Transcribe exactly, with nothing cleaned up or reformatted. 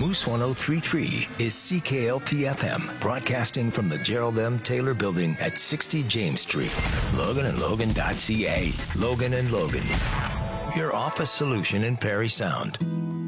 Moose ten thirty-three is C K L P F M, broadcasting from the Gerald M. Taylor Building at sixty James Street. Logan and Logan dot C A. Logan and Logan. Your office solution in Perry Sound.